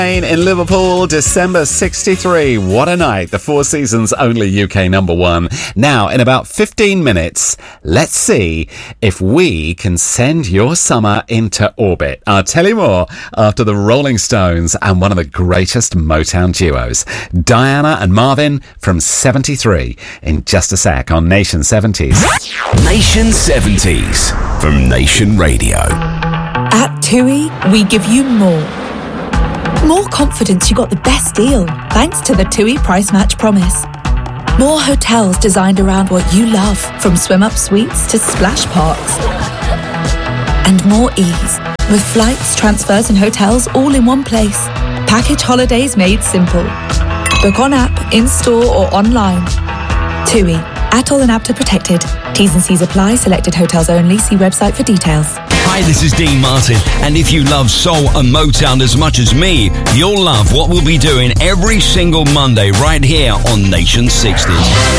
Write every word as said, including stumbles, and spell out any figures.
In Liverpool, December sixty-three. What a night. The Four Seasons only U K number one. Now, in about fifteen minutes, let's see if we can send your summer into orbit. I'll tell you more after the Rolling Stones and one of the greatest Motown duos, Diana and Marvin from seventy-three, in just a sec on Nation seventies. Nation seventies from Nation Radio. At TUI, we give you more. More confidence you got the best deal, thanks to the TUI Price Match Promise. More hotels designed around what you love, from swim-up suites to splash parks. And more ease, with flights, transfers and hotels all in one place. Package holidays made simple. Book on app, in-store or online. TUI. Atoll and A B T A protected. T's and C's apply. Selected hotels only. See website for details. Hi, this is Dean Martin, and if you love soul and Motown as much as me, you'll love what we'll be doing every single Monday right here on Nation sixties.